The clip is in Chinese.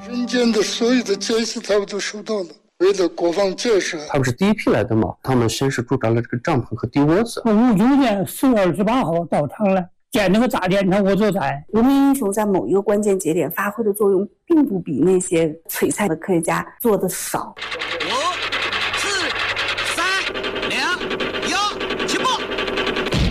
人间的所有的建设他们都收到了。为了国防建设， 他们是第一批来的嘛，他们先是驻扎了这个帐篷和地窝子。 59年4月28号到场了，建那个大电厂我就在。 无名英雄在某一个关键节点发挥的作用，并不比那些璀璨的科学家做的少。